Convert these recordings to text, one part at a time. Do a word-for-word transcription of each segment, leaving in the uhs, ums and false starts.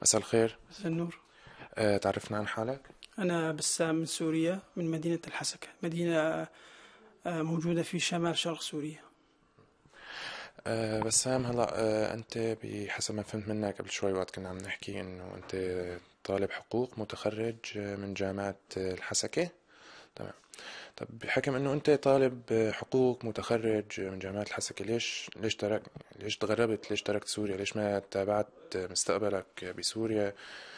مساء الخير. مساء النور. أه تعرفنا عن حالك؟ أنا بسام من سوريا، من مدينة الحسكة، مدينة آه، موجودة في شمال شرق سوريا. أه بسام، هلا أه أنت بحسب ما فهمت منك قبل شوي وقت كنا عم نحكي إنه أنت طالب حقوق متخرج من جامعة الحسكة. تمام. طب بحكم إنه أنت طالب حقوق متخرج من جامعة الحسكة، ليش ليش ترك ليش تغربت؟ ليش تركت سوريا؟ ليش ما تابعت مستقبلك بسوريا؟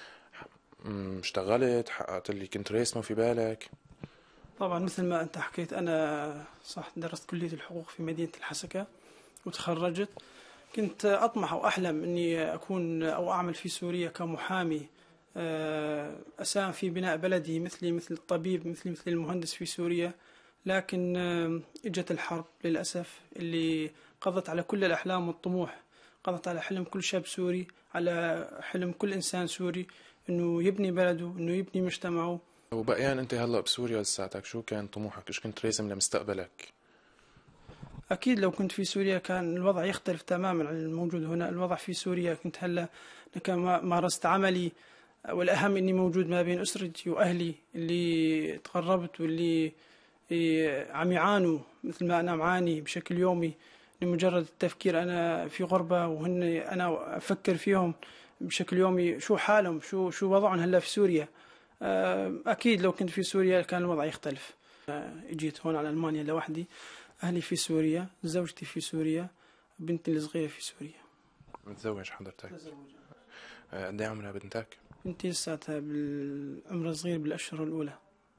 م، اشتغلت، حققت اللي كنت راسمه في بالك؟ طبعا مثل ما أنت حكيت، أنا صح درست كلية الحقوق في مدينة الحسكة وتخرجت. كنت أطمح أو أحلم أني أكون أو أعمل في سوريا كمحامي، آه، أساهم في بناء بلدي مثلي مثل الطبيب، مثلي مثل المهندس في سوريا. لكن آه، إجت الحرب للأسف اللي قضت على كل الأحلام والطموح، قضت على حلم كل شاب سوري، على حلم كل إنسان سوري أنه يبني بلده، أنه يبني مجتمعه. وبقيان انت هلا بسوريا لساتك، شو كان طموحك؟ ايش كنت راسم لمستقبلك؟ أكيد لو كنت في سوريا كان الوضع يختلف تماما عن الموجود هنا. الوضع في سوريا كنت هلا كان مارست عملي، والأهم إني موجود ما بين أسرتي وأهلي اللي تغربت واللي عم يعانوا مثل ما أنا معاني بشكل يومي. لمجرد التفكير أنا في غربة، وهن أنا أفكر فيهم بشكل يومي، شو حالهم، شو شو وضعهم هلا في سوريا. أكيد لو كنت في سوريا كان الوضع يختلف. اجيت هون على ألمانيا لوحدي، أهلي في سوريا، زوجتي في سوريا، بنتي الصغيرة في سوريا. متزوج حضرتك؟ متزوجة. آه، قد ايه عمرها بنتك؟ بنتي لساتها بالعمر صغير، بالأشهر الأولى.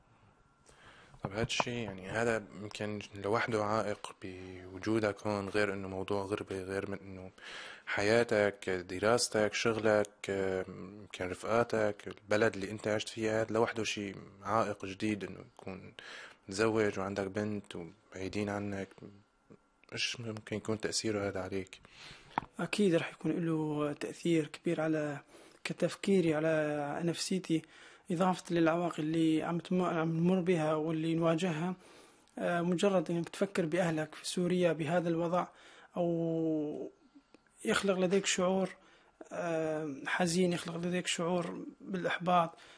طب هاد الشي يعني هذا يمكن لوحده عائق بوجودك هون، غير انه موضوع غربة، غير من انه حياتك، دراستك، شغلك، آه، يمكن رفقاتك، البلد اللي انت عشت فيها، هذا لوحده شي عائق جديد انه تكون متزوج وعندك بنت وبعيدين عنك. ايش ممكن يكون تأثيره هذا عليك؟ أكيد رح يكون له تأثير كبير على كتفكيري، على نفسيتي، إضافة للعواقب اللي عم تم- عم نمر بها واللي نواجهها. آه، مجرد أنك تفكر بأهلك في سوريا بهذا الوضع، أو يخلق لديك شعور آه، حزين، يخلق لديك شعور بالإحباط.